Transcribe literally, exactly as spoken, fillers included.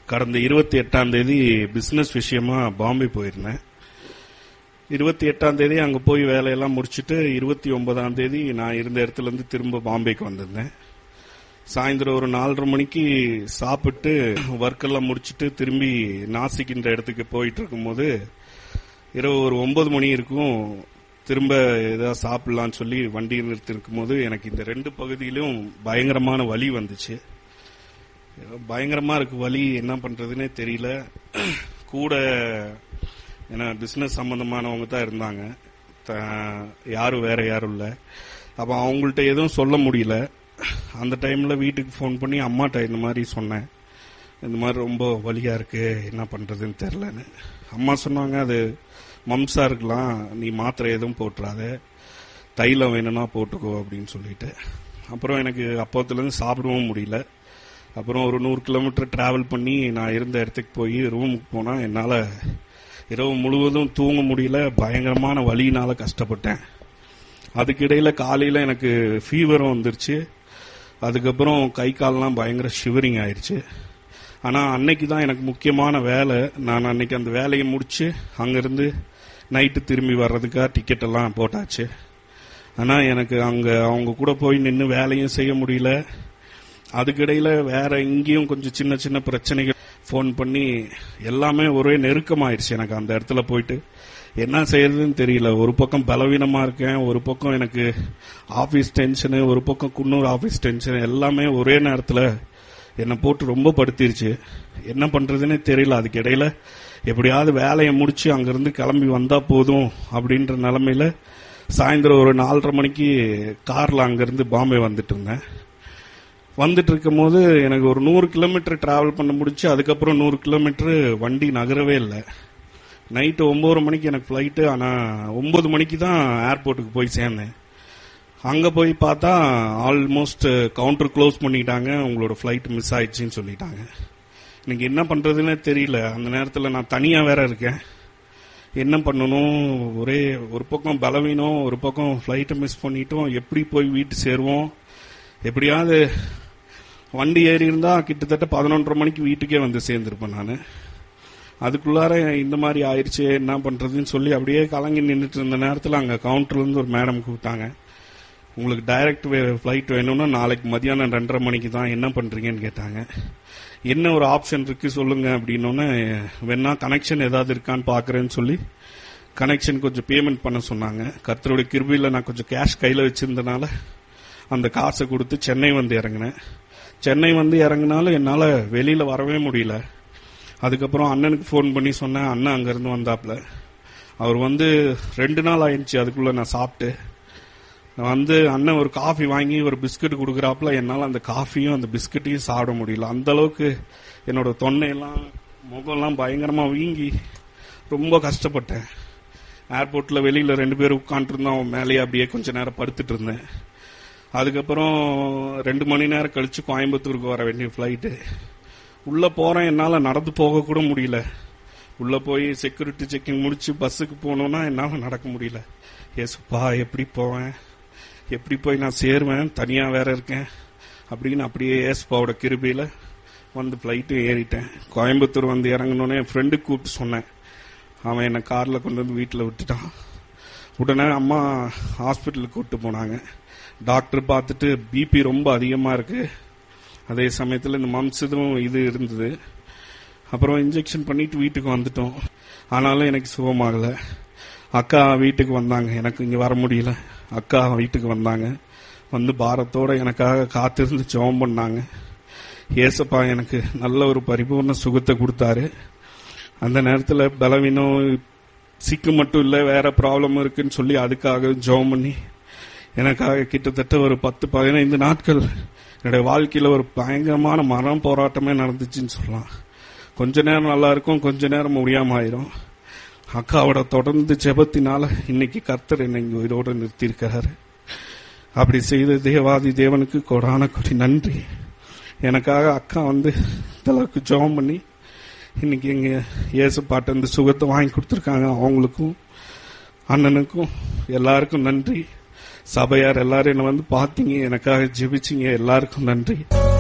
கடந்த இருபத்தி எட்டாம் தேதி பிசினஸ் விஷயமா பாம்பே போயிருந்தேன். இருபத்தி எட்டாம் தேதி அங்க போய் வேலையெல்லாம் முடிச்சுட்டு இருபத்தி ஒன்பதாம் தேதி நான் இருந்த இடத்துல இருந்து திரும்ப பாம்பேக்கு வந்திருந்தேன். சாயந்தரம் ஒரு நாலரை மணிக்கு சாப்பிட்டு ஒர்க் எல்லாம் முடிச்சுட்டு திரும்பி நாசிக்கின்ற இடத்துக்கு போயிட்டு இருக்கும்போது இரவு ஒரு ஒன்பது மணி இருக்கும். திரும்ப ஏதாவது சாப்பிடலான்னு சொல்லி வண்டி நிறுத்திருக்கும் போது எனக்கு இந்த ரெண்டு பகுதியிலும் பயங்கரமான வலி வந்துச்சு. பயங்கரமா இருக்கு வலி, என்ன பண்றதுன்னே தெரியல. கூட ஏன்னா பிசினஸ் சம்பந்தமானவங்க தான் இருந்தாங்க, யாரும் வேற யாரும் இல்ல. அப்ப அவங்கள்ட்ட எதுவும் சொல்ல முடியல. அந்த டைம்ல வீட்டுக்கு போன் பண்ணி அம்மாட்ட இந்த மாதிரி சொன்னேன், இந்த மாதிரி ரொம்ப வலியா இருக்கு, என்ன பண்றதுன்னு தெரியலன்னு. அம்மா சொன்னாங்க, அது மம்சா இருக்கலாம், நீ மாத்திரை எதுவும் போட்டுறாத, தைலம் வேணும்னா போட்டுக்கோ அப்படின்னு சொல்லிட்டு. அப்புறம் எனக்கு அப்போத்துல இருந்து சாப்பிடவும் முடியல. அப்புறம் ஒரு நூறு கிலோமீட்டர் டிராவல் பண்ணி நான் இருந்த இடத்துக்கு போய் ரூமுக்கு போனா என்னால இரவு முழுவதும் தூங்க முடியல. பயங்கரமான வலியினால கஷ்டப்பட்டேன். அதுக்கிடையில காலையில எனக்கு ஃபீவரும் வந்துருச்சு. அதுக்கப்புறம் கை கால்லாம் பயங்கர ஷிவரிங் ஆயிடுச்சு. ஆனா அன்னைக்கு தான் எனக்கு முக்கியமான வேலை. நான் அன்னைக்கு அந்த வேலையை முடிச்சு அங்கிருந்து நைட்டு திரும்பி வர்றதுக்காக டிக்கெட் எல்லாம் போட்டாச்சு. ஆனா எனக்கு அங்க அவங்க கூட போய் நின்று வேலையும் செய்ய முடியல. அதுக்கிடையில வேற இங்கேயும் கொஞ்சம் சின்ன சின்ன பிரச்சனைகள் போன் பண்ணி எல்லாமே ஒரே நெருக்கமாயிருச்சு. எனக்கு அந்த இடத்துல போயிட்டு என்ன செய்யறதுன்னு தெரியல. ஒரு பக்கம் பலவீனமா இருக்கேன், ஒரு பக்கம் எனக்கு ஆபீஸ் டென்ஷனு, ஒரு பக்கம் குன்னூர் ஆபீஸ் டென்ஷன், எல்லாமே ஒரே நேரத்துல என்னை போட்டு ரொம்ப படுத்திருச்சு. என்ன பண்றதுன்னே தெரியல. அதுக்கு இடையில எப்படியாவது வேலையை முடிச்சு அங்கிருந்து கிளம்பி வந்தா போதும் அப்படின்ற நிலைமையில சாயந்தரம் ஒரு நாலரை மணிக்கு கார்ல அங்கிருந்து பாம்பே வந்துட்டு இருந்தேன். வந்துட்டு இருக்கும் போது எனக்கு ஒரு நூறு கிலோமீட்டர் டிராவல் பண்ண முடிச்சு. அதுக்கப்புறம் நூறு கிலோமீட்டர் வண்டி நகரவே இல்லை. நைட்டு ஒன்பது மணிக்கு எனக்கு பிளைட்டு. ஆனா ஒன்பது மணிக்கு தான் ஏர்போர்ட்டுக்கு போய் சேர்ந்தேன். அங்க போய் பார்த்தா ஆல்மோஸ்ட் கவுண்டர் க்ளோஸ் பண்ணிட்டாங்க, உங்களோட பிளைட் மிஸ் ஆயிடுச்சுன்னு சொல்லிட்டாங்க. எனக்கு என்ன பண்றதுன்னு தெரியல. அந்த நேரத்தில் நான் தனியா வேற இருக்கேன், என்ன பண்ணணும்? ஒரே ஒரு பக்கம் பலவீனம், ஒரு பக்கம் பிளைட்டை மிஸ் பண்ணிட்டோம், எப்படி போய் வீட்டு சேருவோம்? எப்படியாவது வண்டி ஏறி இருந்தா கிட்டத்தட்ட பதினொன்றரை மணிக்கு வீட்டுக்கே வந்து சேர்ந்திருப்பேன் நான். அதுக்குள்ளார இந்த மாதிரி ஆயிடுச்சு, என்ன பண்றதுன்னு சொல்லி அப்படியே கலங்கி நின்றுட்டு இருந்த நேரத்தில் அங்க கவுண்டர்ல இருந்து ஒரு மேடம் கூப்பிட்டாங்க, உங்களுக்கு டைரக்ட் பிளைட் வேணும்னா நாளைக்கு மதியானம் ரெண்டரை மணிக்கு தான், என்ன பண்றீங்கன்னு கேட்டாங்க. என்ன ஒரு ஆப்ஷன் இருக்கு சொல்லுங்க அப்படின்னோன்னு, வேணா கனெக்ஷன் ஏதாவது இருக்கான்னு பாக்குறேன்னு சொல்லி கனெக்ஷன் கொஞ்சம் பேமெண்ட் பண்ண சொன்னாங்க. கர்த்தருடைய கிருபையில நான் கொஞ்சம் கேஷ் கையில வச்சிருந்தனால அந்த காசை கொடுத்து சென்னை வந்து இறங்கினேன். சென்னை வந்து இறங்கினாலும் என்னால வெளியில வரவே முடியல. அதுக்கப்புறம் அண்ணனுக்கு போன் பண்ணி சொன்னேன். அண்ணன் அங்கிருந்து வந்தாப்ல. அவர் வந்து ரெண்டு நாள் ஆயிடுச்சு அதுக்குள்ள நான் சாப்பிட்டு வந்து. அண்ணன் ஒரு காஃபி வாங்கி ஒரு பிஸ்கட் கொடுக்குறாப்புல. என்னால அந்த காஃபியும் அந்த பிஸ்கட்டையும் சாப்பிட முடியல. அந்த அளவுக்கு என்னோட தொண்டையெல்லாம் முகம்லாம் பயங்கரமா வீங்கி ரொம்ப கஷ்டப்பட்டேன். ஏர்போர்ட்ல வெளியில ரெண்டு பேரும் உட்காந்துட்டு இருந்தோம், மேலேயே அப்படியே கொஞ்ச நேரம் படுத்துட்டு இருந்தேன். அதுக்கப்புறம் ரெண்டு மணி நேரம் கழிச்சு கோயம்புத்தூருக்கு வர வேண்டிய பிளைட்டு. உள்ள போறேன், என்னால நடந்து போக கூட முடியல. உள்ள போய் செக்யூரிட்டி செக்கிங் முடிச்சு பஸ்ஸுக்கு போனோம்னா என்னால நடக்க முடியல. ஏசுப்பா, எப்படி போவேன், எப்படி போய் நான் சேருவேன், தனியா வேற இருக்கேன் அப்படின்னு அப்படியே ஏசுப்பாவோட கிருபையில வந்து பிளைட்டு ஏறிட்டேன். கோயம்புத்தூர் வந்து இறங்கணுன்னே என் ஃப்ரெண்டுக்கு கூப்பிட்டு சொன்னேன். அவன் என்னை கார்ல கொண்டு வந்து வீட்டில் விட்டுட்டான். உடனே அம்மா ஹாஸ்பிட்டலுக்கு கூப்பிட்டு போனாங்க. டாக்டர் பார்த்துட்டு பிபி ரொம்ப அதிகமா இருக்கு, அதே சமயத்தில் இந்த மம்ஸ் இதுவும் இது இருந்தது. அப்புறம் இன்ஜெக்ஷன் பண்ணிட்டு வீட்டுக்கு வந்துட்டோம். ஆனாலும் எனக்கு சுகமாகல. அக்கா வீட்டுக்கு வந்தாங்க, எனக்கு இங்க வர முடியல. அக்கா வீட்டுக்கு வந்தாங்க, வந்து பாரத்தோட எனக்காக காத்திருந்து ஜெபம் பண்ணாங்க. ஏசப்பா எனக்கு நல்ல ஒரு பரிபூர்ண சுகத்தை கொடுத்தாரு. அந்த நேரத்தில் பலவீனம் சிக்கு மட்டும் இல்லை, வேற ப்ராப்ளம் இருக்குன்னு சொல்லி அதுக்காக ஜெபம் பண்ணி எனக்காக கிட்டத்தட்ட ஒரு பத்து பதினைந்து நாட்கள் என்னுடைய வாழ்க்கையில ஒரு பயங்கரமான மரண போராட்டமே நடந்துச்சுன்னு சொல்லலாம். கொஞ்ச நேரம் நல்லா இருக்கும், கொஞ்ச நேரம் முடியாம ஆயிரும். அக்காவோட தொடர்ந்து ஜெபத்தினால இன்னைக்கு கர்த்தர் என்னை இங்க உயிரோடு நிறுத்தியிருக்கிறாரு. அப்படி செய்த தேவாதி தேவனுக்கு கொடான கொடி நன்றி. எனக்காக அக்கா வந்து இதளவுக்கு ஜெபம் பண்ணி இன்னைக்கு எங்க இயேசு பாட்டு இந்த சுகத்தை வாங்கி கொடுத்துருக்காங்க. அவங்களுக்கும் அண்ணனுக்கும் எல்லாருக்கும் நன்றி. சபையார் எல்லாரும் என்ன வந்து பாத்தீங்க, எனக்காக ஜெபிச்சிங்க, எல்லாருக்கும் நன்றி.